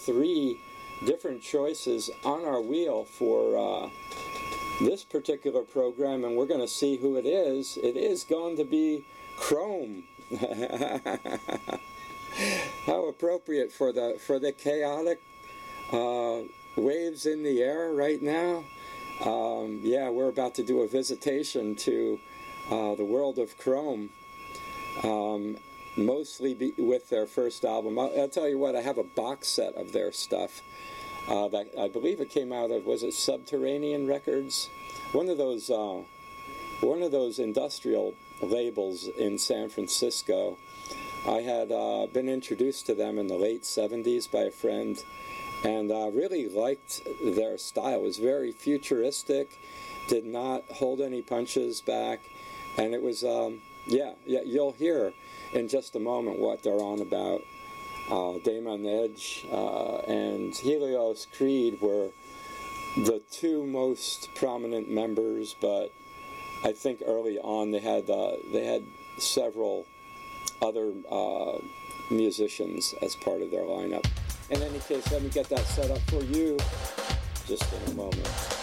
3 different choices on our wheel for this particular program, and we're going to see who it is. It is going to be Chrome. How appropriate for the chaotic waves in the air right now. Yeah, we're about to do a visitation to the world of Chrome, mostly with their first album. I'll tell you what, I have a box set of their stuff that I believe it came out of, was it Subterranean Records? One of those industrial labels in San Francisco. I had been introduced to them in the late 70s by a friend, and really liked their style. It was very futuristic, did not hold any punches back, and it was, yeah, you'll hear in just a moment what they're on about. Damon Edge and Helios Creed were the 2 most prominent members, but I think early on they had several other musicians as part of their lineup. In any case, let me get that set up for you just in a moment.